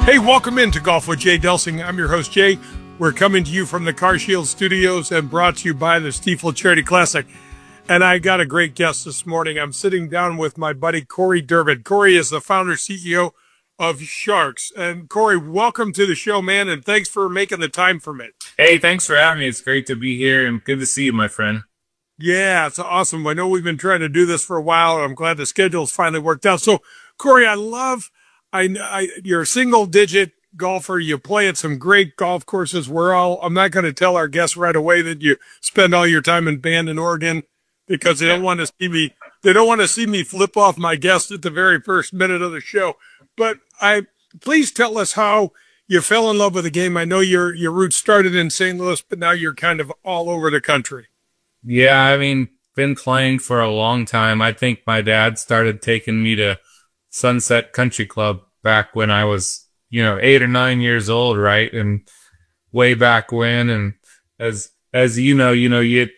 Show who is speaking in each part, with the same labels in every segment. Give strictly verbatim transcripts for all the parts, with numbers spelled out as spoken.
Speaker 1: Hey, welcome into Golf with Jay Delsing. I'm your host, Jay. We're coming to you from the Car Shield Studios and brought to you by the Stifel Charity Classic. And I got a great guest this morning. I'm sitting down with my buddy, Corey Durbin. Corey is the founder, C E O of Sharks. And Corey, welcome to the show, man, and thanks for making the time for me.
Speaker 2: Hey, thanks for having me. It's great to be here and good to see you, my friend.
Speaker 1: Yeah, it's awesome. I know we've been trying to do this for a while. I'm glad the schedule's finally worked out. So, Corey, I love, I, I you're a single-digit golfer. You play at some great golf courses. We're all, I'm not going to tell our guests right away that you spend all your time in Bandon, Oregon, because they don't want to see me, they don't want to see me flip off my guest at the very first minute of the show. But I, please tell us how you fell in love with the game. I know your, your roots started in Saint Louis, but now you're kind of all over the country.
Speaker 2: Yeah, I mean, been playing for a long time. I think my dad started taking me to Sunset Country Club back when I was, you know, eight or nine years old, right? And way back when, and as, as you know, you know, you,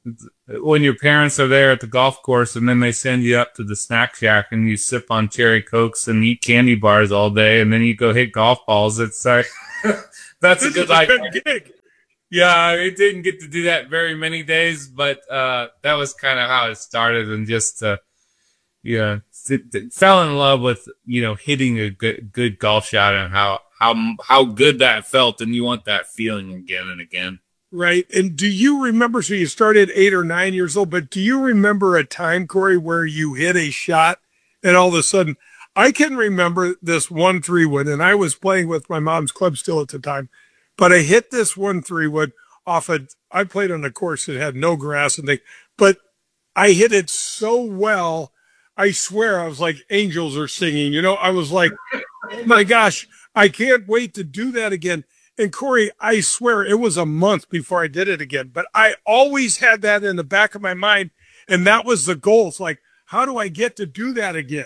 Speaker 2: when your parents are there at the golf course and then they send you up to the snack shack and you sip on cherry cokes and eat candy bars all day and then you go hit golf balls, it's like, that's a good gig. Yeah, I didn't get to do that very many days, but uh, that was kind of how it started, and just, uh, you know, fell in love with, you know, hitting a good, good golf shot and how, how, how good that felt, and you want that feeling again and again.
Speaker 1: Right. And do you remember, so you started eight or nine years old, but do you remember a time, Corey, where you hit a shot and all of a sudden, I can remember this one three wood, and I was playing with my mom's club still at the time. But I hit this one three wood off a, I played on a course that had no grass and they, but I hit it so well. I swear I was like angels are singing, you know, I was like, oh my gosh, I can't wait to do that again. And Corey, I swear it was a month before I did it again, but I always had that in the back of my mind. And that was the goal. It's like, how do I get to do that again?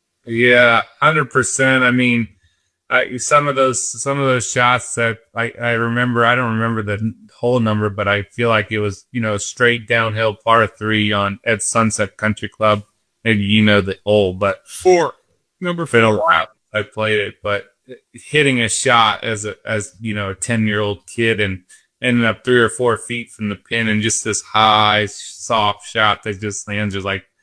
Speaker 2: Yeah, one hundred percent. I mean, Uh, some of those, some of those shots that I, I remember, I don't remember the whole number, but I feel like it was, you know, straight downhill par three on at Sunset Country Club. Maybe you know the hole, but
Speaker 1: four, number four.
Speaker 2: I played it, but hitting a shot as a, as, you know, a ten year old kid and ending up three or four feet from the pin and just this high, soft shot that just lands, just like,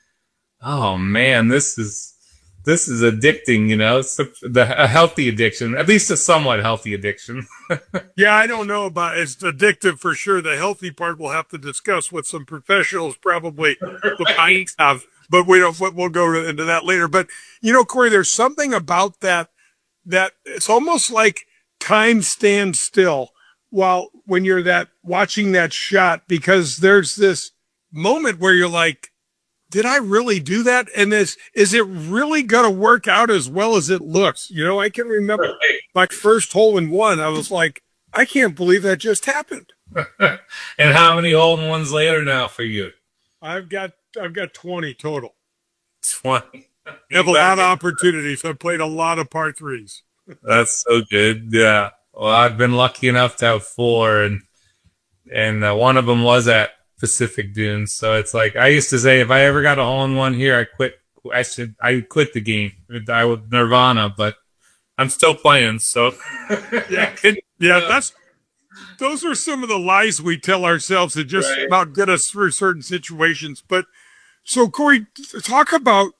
Speaker 2: oh man, this is, This is addicting, you know, it's a, the, a healthy addiction, at least a somewhat healthy addiction.
Speaker 1: Yeah, I don't know about it. It's addictive for sure. The healthy part we'll have to discuss with some professionals probably. I have, but we don't, we'll go into that later. But, you know, Corey, there's something about that, that it's almost like time stands still while when you're that watching that shot, because there's this moment where you're like, did I really do that? And this, is it really going to work out as well as it looks? You know, I can remember right. my first hole in one. I was like, I can't believe that just happened.
Speaker 2: And how many hole in ones later now for you?
Speaker 1: I've got, I've got twenty total.
Speaker 2: twenty.
Speaker 1: I have a lot of opportunities. I've played a lot of par threes.
Speaker 2: That's so good. Yeah. Well, I've been lucky enough to have four, and, and uh, one of them was at Pacific Dunes. So it's like, I used to say, if I ever got a hole in one here, I quit. I should, I quit the game. I would Nirvana, but I'm still playing. So
Speaker 1: yeah, yeah, that's, those are some of the lies we tell ourselves that just
Speaker 2: right.
Speaker 1: about get us through certain situations. But so Corey, talk about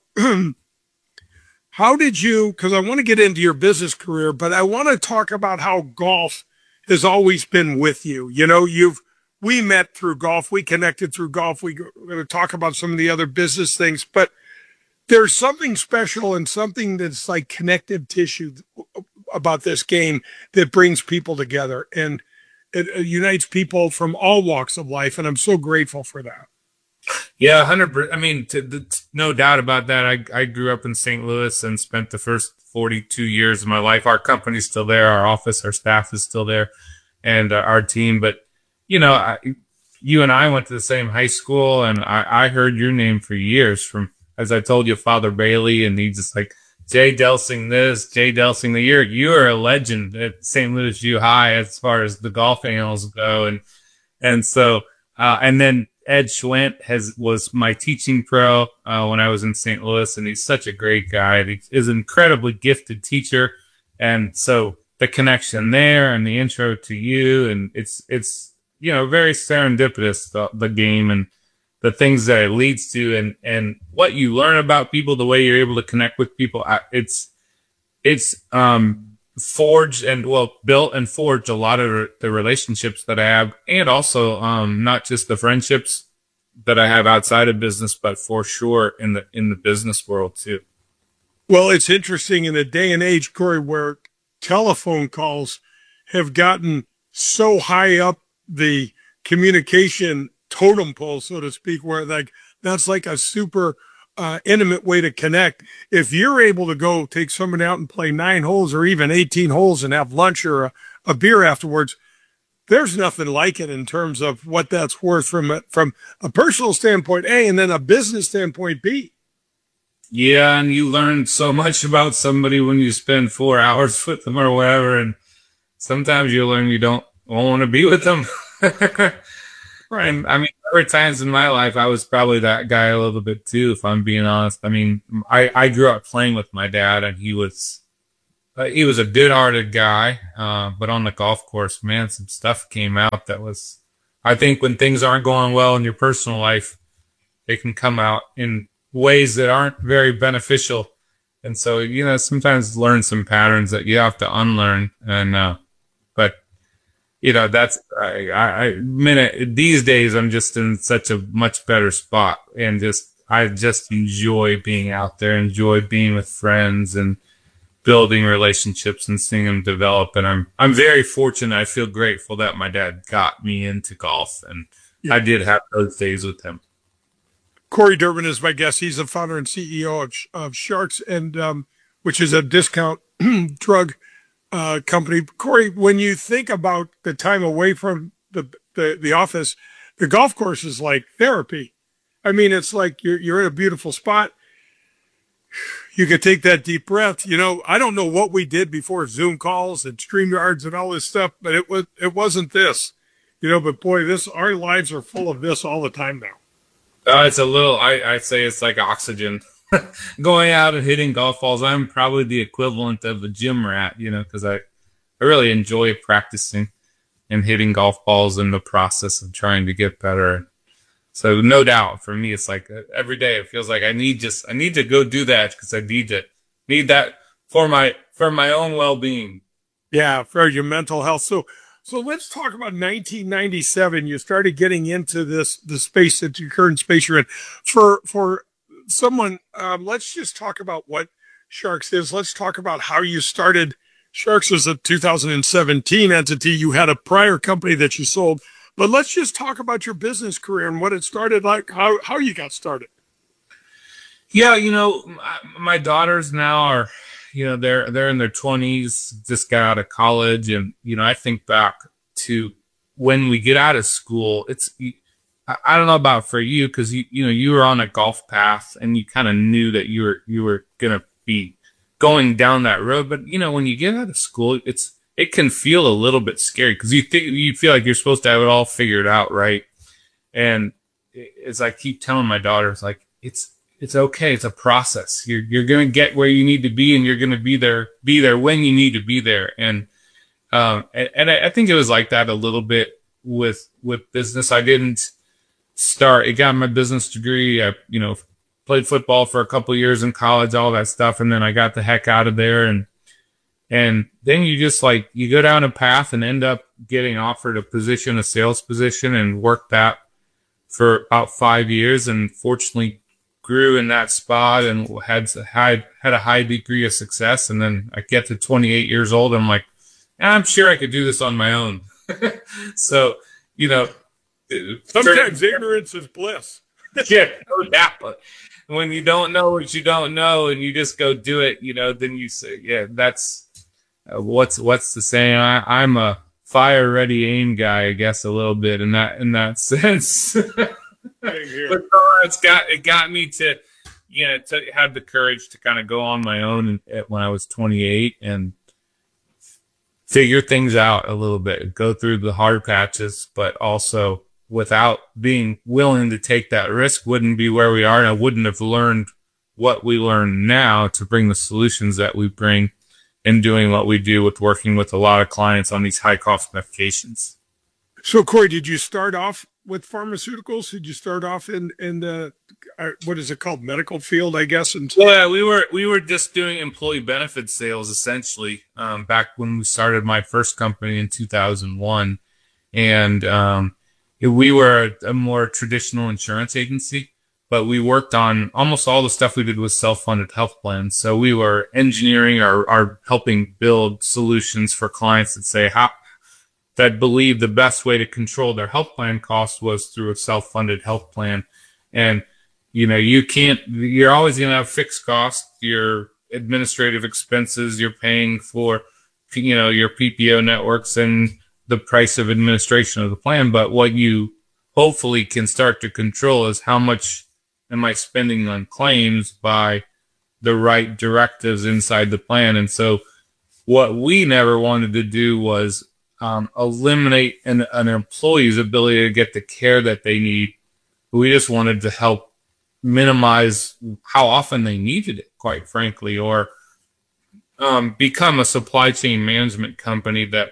Speaker 1: how did you, cause I want to get into your business career, but I want to talk about how golf has always been with you. You know, you've, we met through golf. We connected through golf. We, we're going to talk about some of the other business things, but there's something special and something that's like connective tissue about this game that brings people together, and it, it unites people from all walks of life. And I'm so grateful for that.
Speaker 2: Yeah, one hundred percent. I mean, to, to, no doubt about that. I, I grew up in Saint Louis and spent the first forty-two years of my life. Our company's still there. Our office, our staff is still there, and uh, our team. But you know, I, you and I went to the same high school, and I, I heard your name for years from, as I told you, Father Bailey, and he's just like, Jay Delsing this, Jay Delsing the year. You are a legend at Saint Louis U High as far as the golf annals go. And, and so, uh, and then Ed Schwent has, was my teaching pro, uh, when I was in Saint Louis, and he's such a great guy. He's an incredibly gifted teacher. And so the connection there and the intro to you, and it's, it's, you know, very serendipitous, the, the game and the things that it leads to, and, and what you learn about people, the way you're able to connect with people. It's, it's, um, forged and, well, built and forged a lot of the relationships that I have, and also, um, not just the friendships that I have outside of business, but for sure in the, in the business world too.
Speaker 1: Well, it's interesting in a day and age, Corey, where telephone calls have gotten so high up the communication totem pole, so to speak, where like that's like a super uh, intimate way to connect. If you're able to go take somebody out and play nine holes or even eighteen holes and have lunch or a, a beer afterwards, there's nothing like it in terms of what that's worth from a, from a personal standpoint, A, and then a business standpoint, B.
Speaker 2: Yeah, and you learn so much about somebody when you spend four hours with them or whatever, and sometimes you learn you don't want to be with them. Right. And I mean, there were times in my life I was probably that guy a little bit too, if I'm being honest. I mean, I, I grew up playing with my dad, and he was uh, he was a good-hearted guy, uh, but on the golf course, man, some stuff came out that was, I think when things aren't going well in your personal life, they can come out in ways that aren't very beneficial. And so, you know, sometimes learn some patterns that you have to unlearn. And, uh, but, you know, that's, I, I, I minute, these days I'm just in such a much better spot, and just, I just enjoy being out there, enjoy being with friends and building relationships and seeing them develop. And I'm, I'm very fortunate. I feel grateful that my dad got me into golf, and yeah. I did have those days with him.
Speaker 1: Corey Durbin is my guest. He's the founder and C E O of, of Sharks, and um, which is a discount drug uh, company. Corey, when you think about the time away from the, the the office, the golf course is like therapy. I mean, it's like you're you're in a beautiful spot. You could take that deep breath. You know, I don't know what we did before Zoom calls and StreamYards and all this stuff, but it was it wasn't this. You know, but boy, this our lives are full of this all the time now.
Speaker 2: Uh, it's a little, I, I'd say it's like oxygen. Going out and hitting golf balls, I'm probably the equivalent of a gym rat, you know, because I, I really enjoy practicing and hitting golf balls in the process of trying to get better. So no doubt for me, it's like every day it feels like I need just, I need to go do that because I need to, need that for my, for my own well-being.
Speaker 1: Yeah, for your mental health. So, So let's talk about nineteen ninety-seven. You started getting into this, the space that your current space you're in. For, for someone, um, let's just talk about what Sharks is. Let's talk about how you started. Sharks was a two thousand seventeen entity. You had a prior company that you sold, but let's just talk about your business career and what it started like, how, how you got started.
Speaker 2: Yeah. You know, my, my daughters now are, you know, they're, they're in their twenties, just got out of college. And, you know, I think back to when we get out of school, it's, I, I don't know about for you, cause you, you know, you were on a golf path and you kind of knew that you were, you were going to be going down that road. But, you know, when you get out of school, it's, it can feel a little bit scary cause you think, you feel like you're supposed to have it all figured out. Right. And as I keep telling my daughters, like, it's, It's okay. It's a process. You're, you're going to get where you need to be, and you're going to be there, be there when you need to be there. And, um, and, and I, I think it was like that a little bit with, with business. I didn't start, I got my business degree. I, you know, played football for a couple of years in college, all that stuff. And then I got the heck out of there. And, and then you just like, you go down a path and end up getting offered a position, a sales position, and work that for about five years. And fortunately, grew in that spot and had had had a high degree of success. And then I get to twenty-eight years old, and I'm like, I'm sure I could do this on my own. So, you know,
Speaker 1: sometimes ignorance is bliss.
Speaker 2: Yeah, no doubt. But when you don't know what you don't know, and you just go do it, you know, then you say, yeah, that's uh, what's what's the saying? I, I'm a fire ready aim guy, I guess, a little bit in that in that sense. But uh, it's got it got me to, you know, to have the courage to kind of go on my own when I was twenty-eight and figure things out a little bit, go through the hard patches, but also without being willing to take that risk, wouldn't be where we are, and I wouldn't have learned what we learn now to bring the solutions that we bring in doing what we do with working with a lot of clients on these high cost medications.
Speaker 1: So, Corey, did you start off with pharmaceuticals? Did you start off in in the uh, what is it called, medical field, I guess? And
Speaker 2: well, yeah, we were we were just doing employee benefit sales essentially um, back when we started my first company in two thousand one, and um, we were a, a more traditional insurance agency, but we worked on almost all the stuff we did was self-funded health plans. So we were engineering or, or helping build solutions for clients that say how. that believe the best way to control their health plan costs was through a self-funded health plan. And, you know, you can't, you're always going to have fixed costs, your administrative expenses, you're paying for, you know, your P P O networks and the price of administration of the plan. But what you hopefully can start to control is how much am I spending on claims by the right directives inside the plan. And so what we never wanted to do was Um, eliminate an, an employee's ability to get the care that they need. We just wanted to help minimize how often they needed it, quite frankly, or um, become a supply chain management company that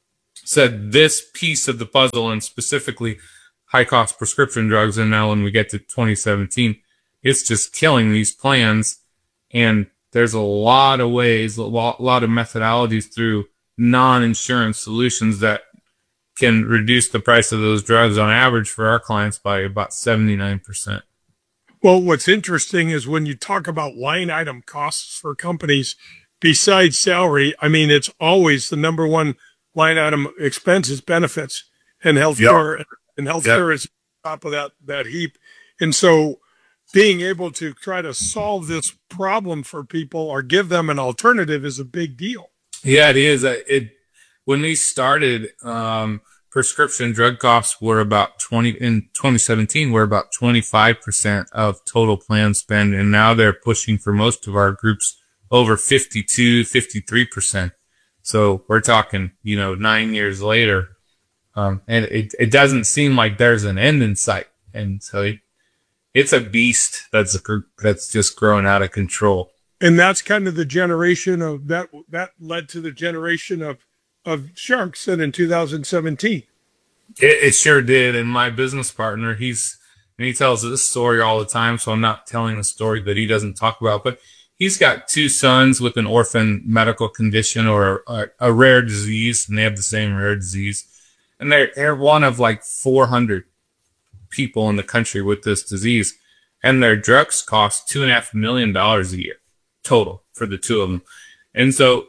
Speaker 2: said this piece of the puzzle, and specifically high cost prescription drugs. And now when we get to twenty seventeen, it's just killing these plans. And there's a lot of ways, a lot, a lot of methodologies through non-insurance solutions that can reduce the price of those drugs on average for our clients by about seventy-nine percent.
Speaker 1: Well, what's interesting is when you talk about line item costs for companies besides salary, I mean, it's always the number one line item expense is benefits, and healthcare. Yep. And healthcare yep. is top of that, that heap. And so being able to try to solve this problem for people or give them an alternative is a big deal.
Speaker 2: Yeah, it is. It when we started, um, prescription drug costs were about twenty in twenty seventeen. Were about twenty-five percent of total plan spend, and now they're pushing for most of our groups over fifty-two, fifty-three percent. So we're talking, you know, nine years later, um, and it it doesn't seem like there's an end in sight. And so it, it's a beast that's that's just growing out of control.
Speaker 1: And that's kind of the generation of that, that led to the generation of, of sharks then in two thousand seventeen.
Speaker 2: It, it sure did. And my business partner, he's, and he tells this story all the time. So I'm not telling a story that he doesn't talk about, but he's got two sons with an orphan medical condition or a, a rare disease, and they have the same rare disease. And they're, they're one of like four hundred people in the country with this disease. And their drugs cost two and a half million dollars a year total for the two of them. And so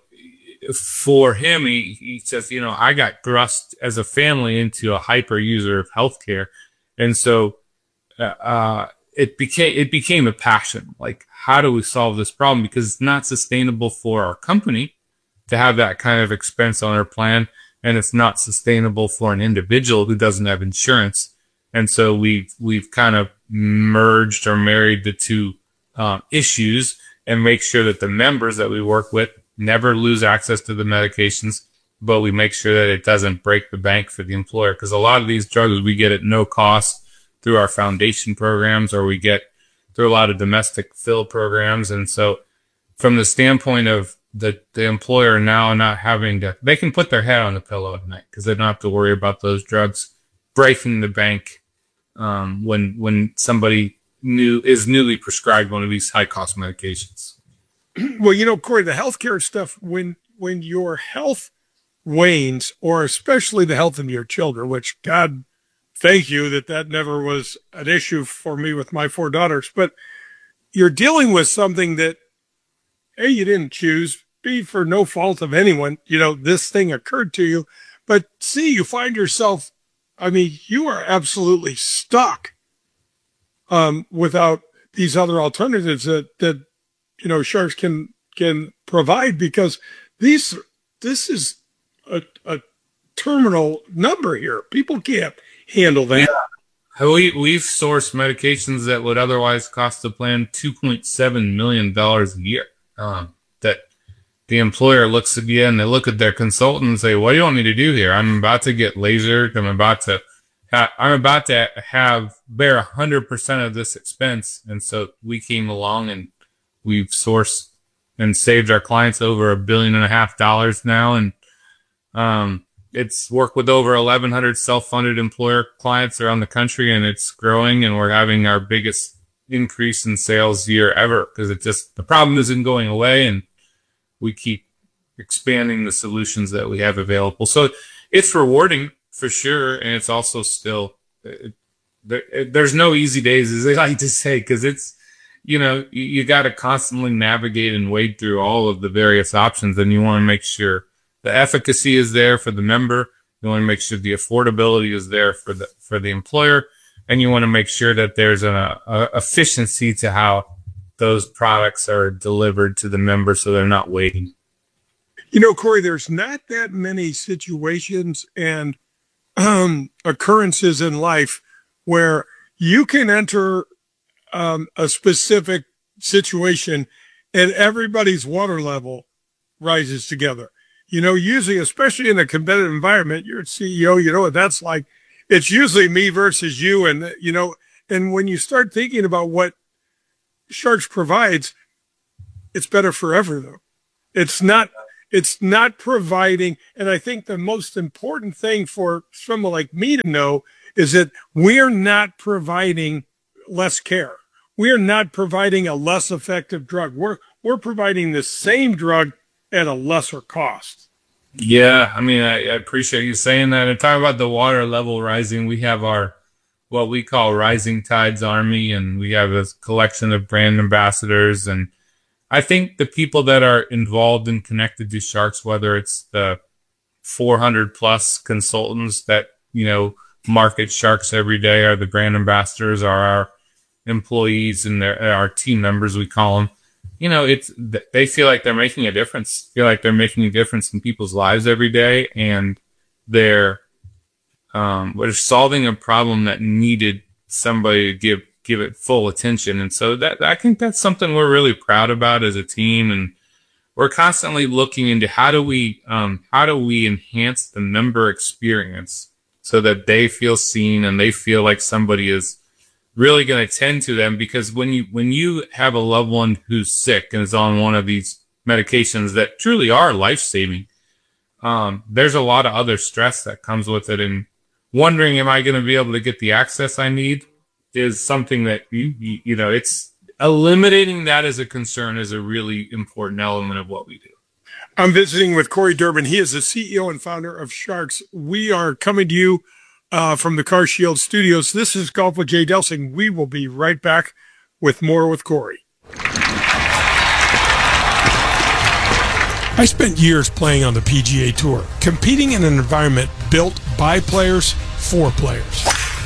Speaker 2: for him, he, he says, you know, I got thrust as a family into a hyper user of healthcare. And so, uh, it became, it became a passion. Like, how do we solve this problem? Because it's not sustainable for our company to have that kind of expense on our plan. And it's not sustainable for an individual who doesn't have insurance. And so we've, we've kind of merged or married the two, um, issues, and make sure that the members that we work with never lose access to the medications, but we make sure that it doesn't break the bank for the employer. Because a lot of these drugs we get at no cost through our foundation programs, or we get through a lot of domestic fill programs. And so from the standpoint of the, the employer now not having to, they can put their head on the pillow at night because they don't have to worry about those drugs breaking the bank um, when when somebody new is newly prescribed one of these high cost medications.
Speaker 1: Well, you know, Corey, the healthcare stuff, when when your health wanes, or especially the health of your children, which God thank you that that never was an issue for me with my four daughters, but you're dealing with something that A, you didn't choose, B, for no fault of anyone, you know, this thing occurred to you, but C, you find yourself, I mean, you are absolutely stuck um, without these other alternatives that, that, you know, sharks can, can provide, because these, this is a, a terminal number here. People can't handle that.
Speaker 2: Yeah. We, we've sourced medications that would otherwise cost the plan two point seven million dollars a year. Um, that the employer looks at you and they look at their consultant and say, what do you want me to do here? I'm about to get lasered. I'm about to, ha- I'm about to have bear a hundred percent of this expense. And so we came along and we've sourced and saved our clients over a billion and a half dollars now. And um, it's worked with over eleven hundred self-funded employer clients around the country, and it's growing, and we're having our biggest increase in sales year ever because it just, the problem isn't going away, and we keep expanding the solutions that we have available. So it's rewarding for sure. And it's also still, it, there, it, there's no easy days, as they like to say, because it's, you know, you, you got to constantly navigate and wade through all of the various options, and you want to make sure the efficacy is there for the member. You want to make sure the affordability is there for the, for the employer. And you want to make sure that there's an a efficiency to how those products are delivered to the member so they're not waiting.
Speaker 1: You know, Corey, there's not that many situations and um, occurrences in life where you can enter um, a specific situation and everybody's water level rises together. You know, usually, especially in a competitive environment, you're a C E O, you know what that's like. It's usually me versus you. And, you know, and when you start thinking about what Sharks provides, it's better forever, though. It's not, it's not providing. And I think the most important thing for someone like me to know is that we're not providing less care. We are not providing a less effective drug. We're, we're providing the same drug at a lesser cost.
Speaker 2: Yeah, I mean, I, I appreciate you saying that. And talking about the water level rising, we have our, what we call Rising Tides Army, and we have a collection of brand ambassadors. And I think the people that are involved and connected to Sharks, whether it's the four hundred plus consultants that, you know, market Sharks every day, are the brand ambassadors, are our employees and their, our team members, we call them. You know, it's, they feel like they're making a difference, feel like they're making a difference in people's lives every day. And they're, um, we're solving a problem that needed somebody to give, give it full attention. And so that, I think that's something we're really proud about as a team. And we're constantly looking into how do we, um, how do we enhance the member experience so that they feel seen and they feel like somebody is really going to tend to them. Because when you, when you have a loved one who's sick and is on one of these medications that truly are life-saving, um, there's a lot of other stress that comes with it. And wondering, am I going to be able to get the access I need is something that, you, you, you know, it's eliminating that as a concern is a really important element of what we do.
Speaker 1: I'm visiting with Corey Durbin. He is the C E O and founder of Sharks. We are coming to you Uh, from the CarShield studios. This is Golf with Jay Delsing. We will be right back with more with Corey. I spent years playing on the P G A Tour, competing in an environment built by players for players.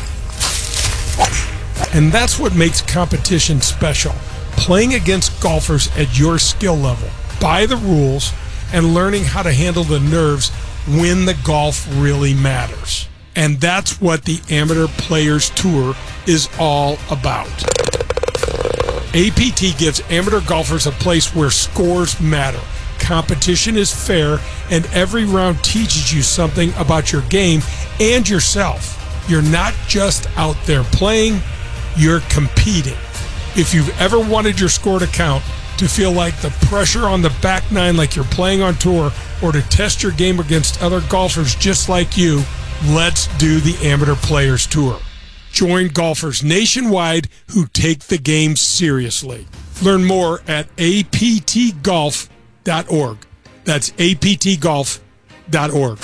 Speaker 1: And that's what makes competition special. Playing against golfers at your skill level, by the rules, and learning how to handle the nerves when the golf really matters. And that's what the Amateur Players Tour is all about. A P T gives amateur golfers a place where scores matter. Competition is fair, and every round teaches you something about your game and yourself. You're not just out there playing, you're competing. If you've ever wanted your score to count, to feel like the pressure on the back nine like you're playing on tour, or to test your game against other golfers just like you, let's do the Amateur Players Tour. Join golfers nationwide who take the game seriously. Learn more at A P T golf dot org. That's A P T golf dot org.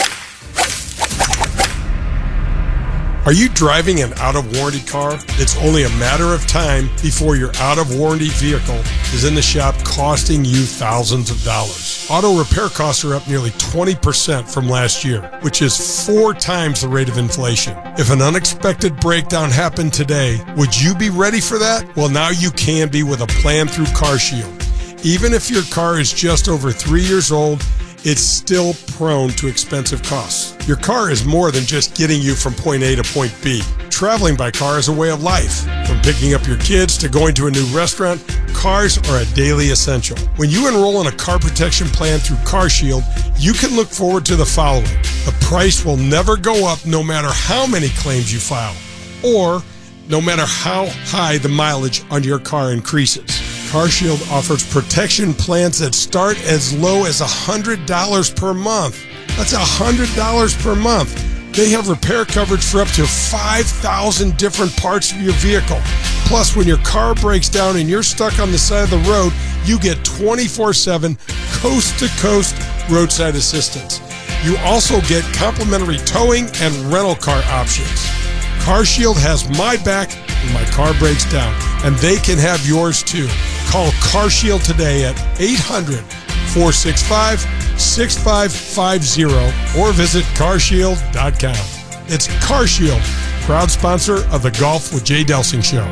Speaker 1: Are you driving an out-of-warranty car? It's only a matter of time before your out-of-warranty vehicle is in the shop costing you thousands of dollars. Auto repair costs are up nearly twenty percent from last year, which is four times the rate of inflation. If an unexpected breakdown happened today, would you be ready for that? Well, now you can be with a plan through CarShield. Even if your car is just over three years old, it's still prone to expensive costs. Your car is more than just getting you from point A to point B. Traveling by car is a way of life. From picking up your kids to going to a new restaurant, cars are a daily essential. When you enroll in a car protection plan through CarShield, you can look forward to the following. The price will never go up no matter how many claims you file, or no matter how high the mileage on your car increases. CarShield offers protection plans that start as low as one hundred dollars per month. That's one hundred dollars per month. They have repair coverage for up to five thousand different parts of your vehicle. Plus, when your car breaks down and you're stuck on the side of the road, you get twenty-four seven coast-to-coast roadside assistance. You also get complimentary towing and rental car options. CarShield has my back when my car breaks down, and they can have yours too. Call CarShield today at eight hundred, four six five, six five five zero or visit car shield dot com. It's CarShield, proud sponsor of the Golf with Jay Delsing show.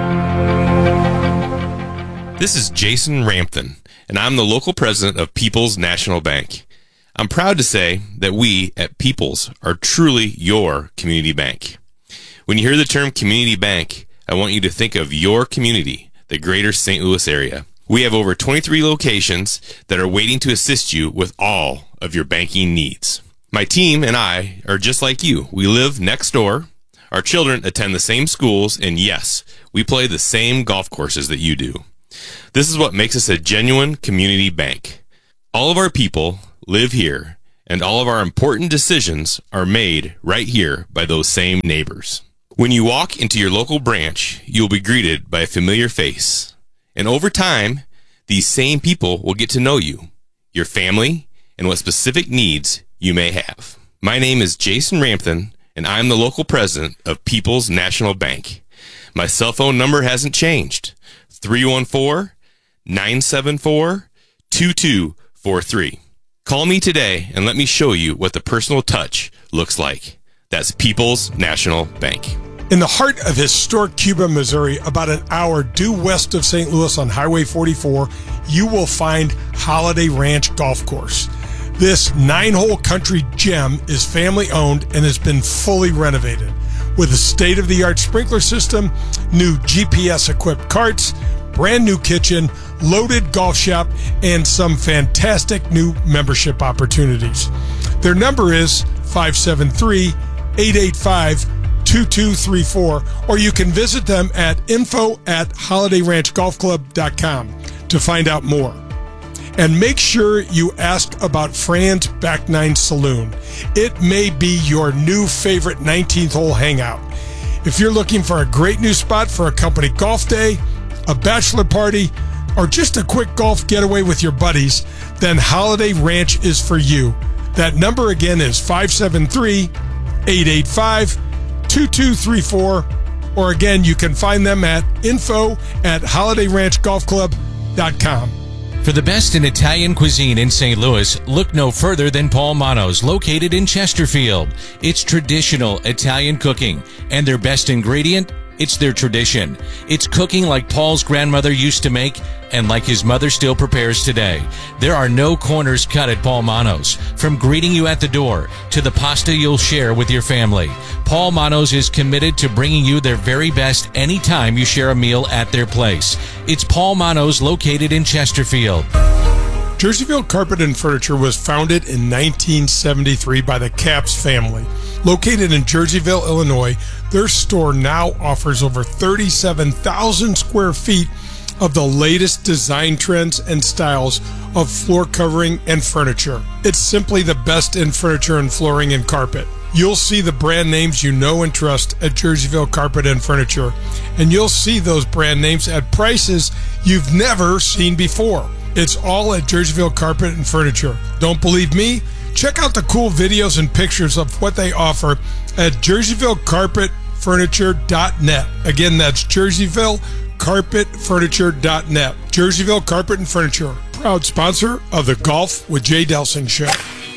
Speaker 3: This is Jason Rampton, and I'm the local president of People's National Bank. I'm proud to say that we at People's are truly your community bank. When you hear the term community bank, I want you to think of your community, the greater Saint Louis area. We have over twenty-three locations that are waiting to assist you with all of your banking needs. My team and I are just like you. We live next door. Our children attend the same schools, and yes, we play the same golf courses that you do. This is what makes us a genuine community bank. All of our people live here, and all of our important decisions are made right here by those same neighbors. When you walk into your local branch, you'll be greeted by a familiar face. And over time, these same people will get to know you, your family, and what specific needs you may have. My name is Jason Rampton, and I'm the local president of People's National Bank. My cell phone number hasn't changed. three one four, nine seven four, two two four three. Call me today and let me show you what the personal touch looks like. That's People's National Bank.
Speaker 1: In the heart of historic Cuba, Missouri, about an hour due west of Saint Louis on Highway forty-four, you will find Holiday Ranch Golf Course. This nine-hole country gem is family-owned and has been fully renovated. With a state-of-the-art sprinkler system, new G P S-equipped carts, brand new kitchen, loaded golf shop, and some fantastic new membership opportunities. Their number is five seven three, eight eight five, two two three four, or you can visit them at info at holiday ranch golf club dot com to find out more. And make sure you ask about Fran's Back Nine Saloon. It may be your new favorite nineteenth hole hangout. If you're looking for a great new spot for a company golf day, a bachelor party, or just a quick golf getaway with your buddies, then Holiday Ranch is for you. That number again is five seven three, eight eight five, two two three four, or again, you can find them at info at holiday ranch golf club dot com.
Speaker 4: For the best in Italian cuisine in Saint Louis, look no further than Paul Manno's, located in Chesterfield. It's traditional Italian cooking, and their best ingredient? It's their tradition. It's cooking like Paul's grandmother used to make and like his mother still prepares today. There are no corners cut at Paul Manno's. From greeting you at the door to the pasta you'll share with your family, Paul Manno's is committed to bringing you their very best anytime you share a meal at their place. It's Paul Manno's, located in Chesterfield.
Speaker 1: Jerseyville Carpet and Furniture was founded in nineteen seventy-three by the Capps family. Located in Jerseyville, Illinois, their store now offers over thirty-seven thousand square feet of the latest design trends and styles of floor covering and furniture. It's simply the best in furniture and flooring and carpet. You'll see the brand names you know and trust at Jerseyville Carpet and Furniture, and you'll see those brand names at prices you've never seen before. It's all at Jerseyville Carpet and Furniture. Don't believe me? Check out the cool videos and pictures of what they offer at jerseyville carpet furniture dot net. Again, that's jerseyville carpet furniture dot net. Jerseyville Carpet and Furniture, proud sponsor of the Golf with Jay Delsing show.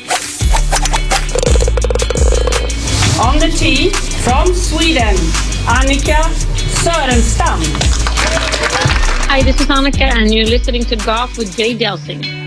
Speaker 5: On the tee from Sweden, Annika Sörenstam.
Speaker 6: Hi, this is Annika, and you're listening to Golf with Jay Delsing.